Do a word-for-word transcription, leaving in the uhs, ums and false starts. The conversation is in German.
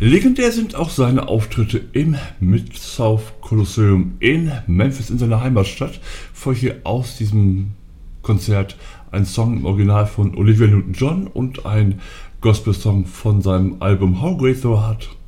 Legendär sind auch seine Auftritte im Mid-South Coliseum in Memphis in seiner Heimatstadt. Vor hier aus diesem Konzert ein Song im Original von Olivia Newton-John und ein Gospel-Song von seinem Album How Great Thou Art.